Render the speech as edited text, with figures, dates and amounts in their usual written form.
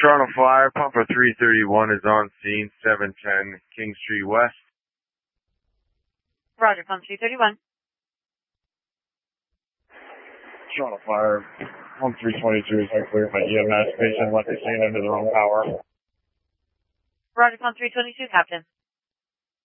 Toronto Fire, pumper 331 is on scene, 710 King Street West. Roger, pump 331. Toronto Fire, pump 322 is unclear. My EMS patient left the scene under their own power. Roger, pump 322, Captain.